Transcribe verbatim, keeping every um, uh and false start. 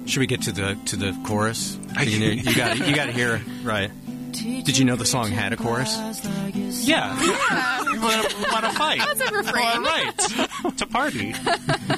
Should we get to the to the chorus? You, know, you got you got to hear right. Did you know the song had a chorus? Yeah. Want to fight. That's a refrain. All right. To party.